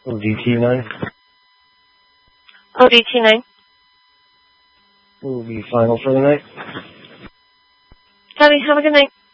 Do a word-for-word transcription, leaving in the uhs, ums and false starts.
O D T nine. O D T nine. Will be final for the night. Copy. Have a good night.